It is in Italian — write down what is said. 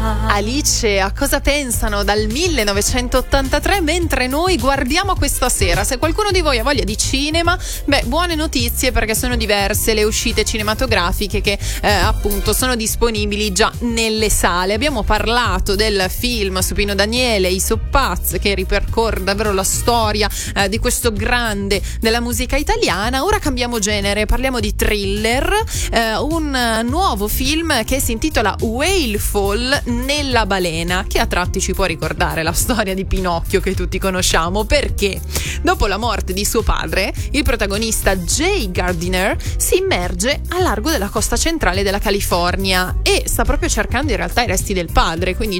Alice, a cosa pensano dal 1983, mentre noi guardiamo questa sera. Se qualcuno di voi ha voglia di cinema, buone notizie, perché sono diverse le uscite cinematografiche che appunto sono disponibili già nelle sale. Abbiamo parlato del film su Pino Daniele, I Soppaz, che ripercorre davvero la storia di questo grande della musica italiana. Ora cambiamo genere, parliamo di thriller, un nuovo film che si intitola Whale Fall nella balena, che a tratti ci può ricordare la storia di Pinocchio che tutti conosciamo, perché dopo la morte di suo padre, il protagonista Jay Gardiner si immerge a largo della costa centrale della California e sta proprio cercando in realtà i resti del padre, quindi